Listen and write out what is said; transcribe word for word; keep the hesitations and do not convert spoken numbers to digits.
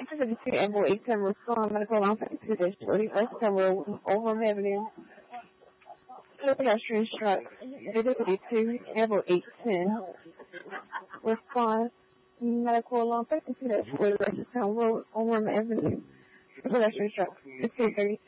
two fifty-two, Amble eight ten, respond, medical along fifty-two dash forty, West ten Road, Overham Avenue. No pedestrian struck. Video fifty-two, Amble eight ten, respond, medical along fifty-two dash forty, West ten Road, Overham Avenue. No pedestrian struck. fifty-two thirty-six.